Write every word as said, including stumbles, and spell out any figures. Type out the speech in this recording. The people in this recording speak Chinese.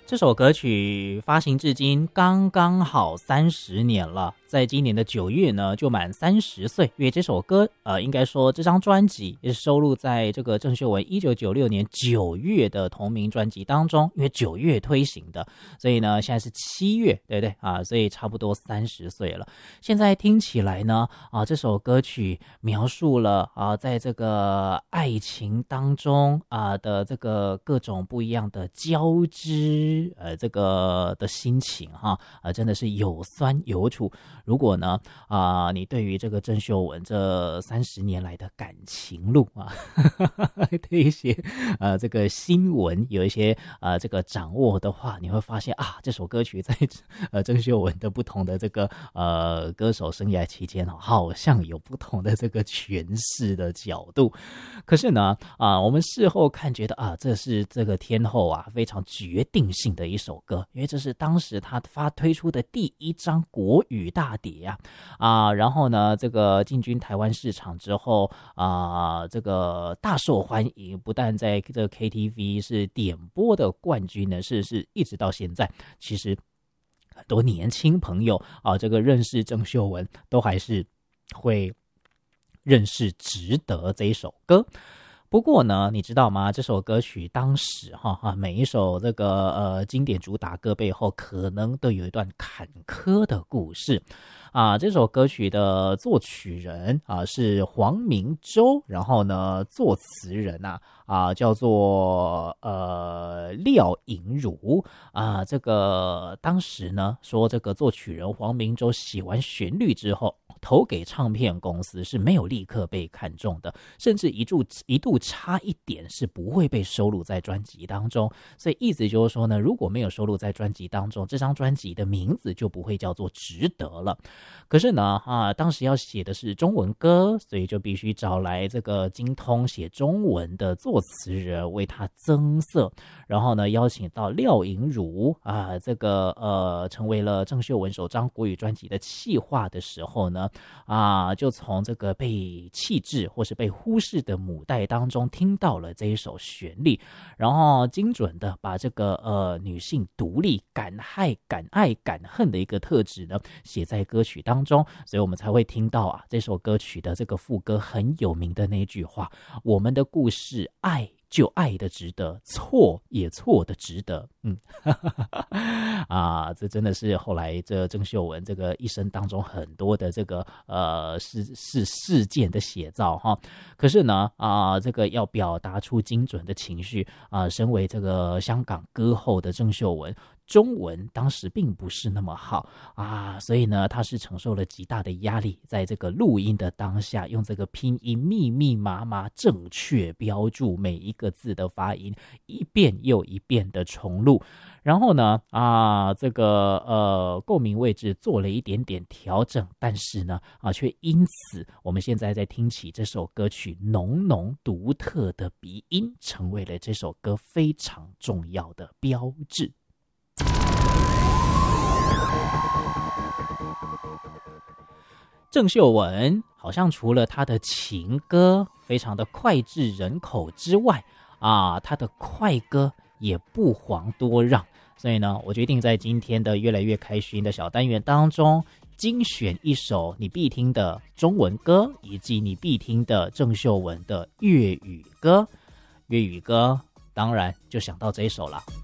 这首歌曲发行至今刚刚好三十年了，在今年的九月呢就满三十岁。因为这首歌呃，应该说这张专辑也是收录在这个郑秀文一九九六年九月的同名专辑当中，因为九月推行的，所以呢现在是七月，对不对啊？所以差不多三十岁了。现在听起来呢啊，这首歌曲描述了啊，在这个爱情当中啊的这个各种不一样的交织。呃，这个的心情哈，呃，真的是有酸有楚。如果呢，啊、呃，你对于这个郑秀文这三十年来的感情路啊，对一些呃这个新闻有一些呃这个掌握的话，你会发现啊，这首歌曲在呃郑秀文的不同的这个呃歌手生涯期间，好像有不同的这个诠释的角度。可是呢，啊、呃，我们事后看觉得啊，这是这个天后啊非常决定性的一首歌，因为这是当时他发推出的第一张国语大碟啊，啊，然后呢，这个进军台湾市场之后啊，这个大受欢迎，不但在这个 K T V 是点播的冠军呢，是是一直到现在，其实很多年轻朋友啊，这个认识郑秀文都还是会认识《值得》这一首歌。不过呢，你知道吗？这首歌曲当时哈哈，每一首这个呃经典主打歌背后，可能都有一段坎坷的故事啊。这首歌曲的作曲人啊是黄明洲，然后呢，作词人啊啊叫做呃廖颖茹啊。这个当时呢说，这个作曲人黄明洲写完旋律之后，投给唱片公司是没有立刻被看中的，甚至一度一度差一点是不会被收录在专辑当中。所以意思就是说呢，如果没有收录在专辑当中，这张专辑的名字就不会叫做值得了。可是呢啊，当时要写的是中文歌，所以就必须找来这个精通写中文的作词人为他增色，然后呢邀请到廖颖茹啊，这个呃成为了郑秀文首张国语专辑的企划的时候呢啊，就从这个被弃置或是被忽视的母带当中听到了这一首旋律，然后精准的把这个呃女性独立、敢爱、敢爱、敢恨的一个特质呢写在歌曲当中，所以我们才会听到啊这首歌曲的这个副歌很有名的那句话：我们的故事爱就爱的值得，错也错的值得。嗯，啊，这真的是后来这郑秀文这个一生当中很多的这个呃事事事件的写照哈。可是呢啊，这个要表达出精准的情绪啊，身为这个香港歌后的郑秀文，中文当时并不是那么好啊，所以呢，他是承受了极大的压力，在这个录音的当下，用这个拼音密密麻麻正确标注每一个字的发音，一遍又一遍的重录，然后呢，啊，这个呃共鸣位置做了一点点调整，但是呢，啊，却因此我们现在在听起这首歌曲浓浓独特的鼻音，成为了这首歌非常重要的标志。郑秀文好像除了她的情歌非常的脍炙人口之外啊，她的快歌也不遑多让，所以呢，我决定在今天的越来越开心的小单元当中，精选一首你必听的中文歌，以及你必听的郑秀文的粤语歌。粤语歌当然就想到这一首了。